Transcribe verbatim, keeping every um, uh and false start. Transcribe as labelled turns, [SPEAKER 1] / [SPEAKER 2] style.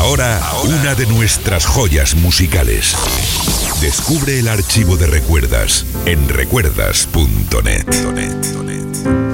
[SPEAKER 1] Ahora, una de nuestras joyas musicales. Descubre el archivo de recuerdas en recuerdas punto net.